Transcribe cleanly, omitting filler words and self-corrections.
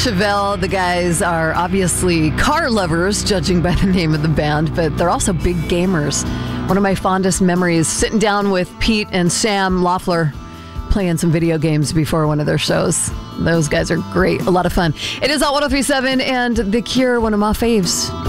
Chevelle. The guys are obviously car lovers, judging by the name of the band, but they're also big gamers. One of my fondest memories, sitting down with Pete and Sam Loeffler, playing some video games before one of their shows. Those guys are great. A lot of fun. It is Hot 103.7 and The Cure, one of my faves.